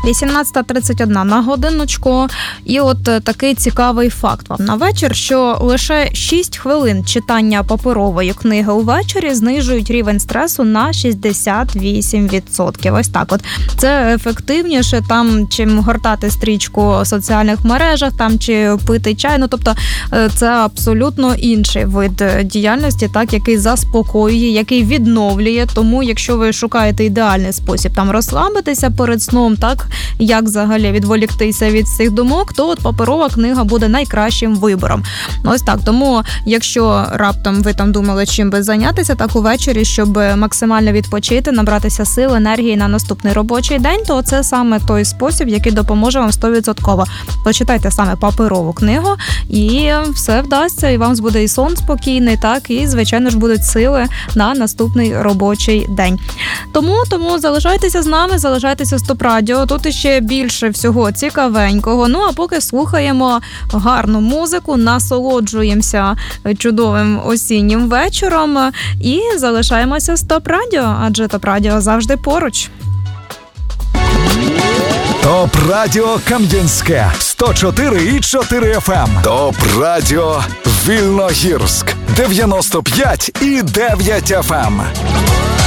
18:31 на годиночку. І от такий цікавий факт вам на вечір, що лише 6 хвилин читання паперової книги увечері знижують рівень стресу на 68%. Ось так от. Це ефективніше, там, чим гортати стрічку в соціальних мережах, там, чи пити чай. Тобто, це абсолютно інший вид діяльності, так, який заспокоює, який відновлює. Тому, якщо ви шукаєте ідеальний спосіб там розслабитися перед сном, так, як взагалі відволіктися від цих думок, то от паперова книга буде найкращим вибором. Ось так. Тому, якщо раптом ви там думали, чим би зайнятися так увечері, щоб максимально відпочити, набратися сил, енергії на наступний робочий день, то це саме той спосіб, який допоможе вам 100%. Почитайте саме паперову книгу, і все вдасться, і вам буде і сон спокійний, так, і, звичайно ж, будуть сили на наступний робочий день. Тому залишайтеся з нами, залишайтеся з ТОП Радіо. Тут іще більше всього цікавенького. А поки слухаємо гарну музику, насолоджуємося чудовим осіннім вечором і залишаємося з ТОП Радіо, адже ТОП Радіо завжди поруч. ТОП Радіо Кам'янське 104,4 FM. ТОП Радіо Вільногірськ 95,9 FM.